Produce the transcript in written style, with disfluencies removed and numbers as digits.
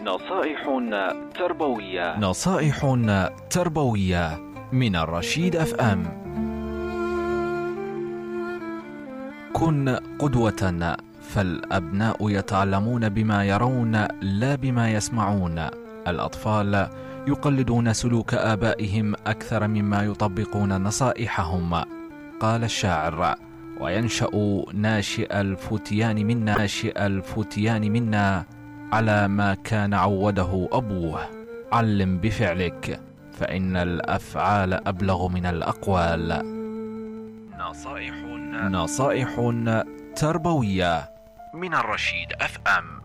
نصائح تربوية. نصائح تربوية من الرشيد FM. كن قدوة، فالأبناء يتعلمون بما يرون لا بما يسمعون. الأطفال يقلدون سلوك آبائهم أكثر مما يطبقون نصائحهم، قال الشاعر. وينشأ ناشئ الفتيان منا على ما كان عوده أبوه. علم بفعلك، فإن الأفعال أبلغ من الأقوال. نصائح تربوية من الرشيد FM.